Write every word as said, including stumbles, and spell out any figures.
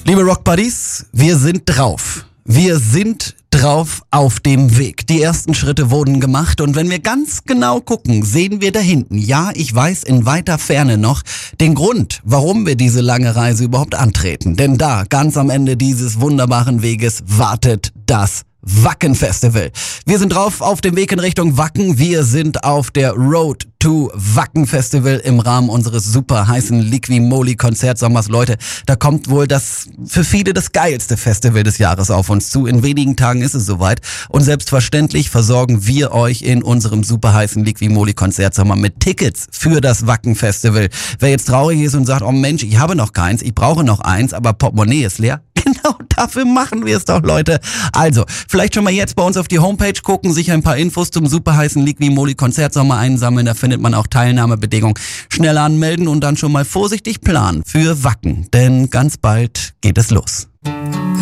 Liebe Rock Buddies, wir sind drauf. Wir sind drauf auf dem Weg. Die ersten Schritte wurden gemacht und wenn wir ganz genau gucken, sehen wir da hinten, ja, ich weiß in weiter Ferne noch, den Grund, warum wir diese lange Reise überhaupt antreten. Denn da, ganz am Ende dieses wunderbaren Weges, wartet das Wacken Festival. Wir sind drauf auf dem Weg in Richtung Wacken. Wir sind auf der Road to Wacken Festival im Rahmen unseres super heißen Liqui-Moly Konzertsommers. Leute, da kommt wohl das für viele das geilste Festival des Jahres auf uns zu. In wenigen Tagen ist es soweit und selbstverständlich versorgen wir euch in unserem super heißen Liqui-Moly Konzertsommer mit Tickets für das Wacken Festival. Wer jetzt traurig ist und sagt, oh Mensch, ich habe noch keins, ich brauche noch eins, aber Portemonnaie ist leer. Genau dafür machen wir es doch, Leute. Also, vielleicht schon mal jetzt bei uns auf die Homepage gucken, sich ein paar Infos zum super heißen Liqui-Moly Konzertsommer einsammeln. Da findet man auch Teilnahmebedingungen. Schnell anmelden und dann schon mal vorsichtig planen für Wacken. Denn ganz bald geht es los.